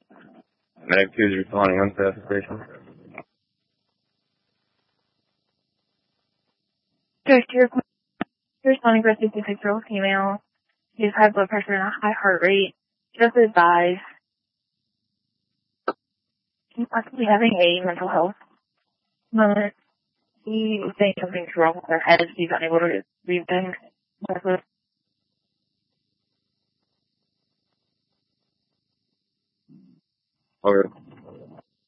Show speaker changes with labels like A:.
A: Medic 2 is responding on staff station.
B: Joyce, you're responding for a 66-year-old female. She has high blood pressure and a high heart rate. Just advise she's possibly having a mental health moment. She thinks something's wrong with her head. She's unable to read things.
A: Okay.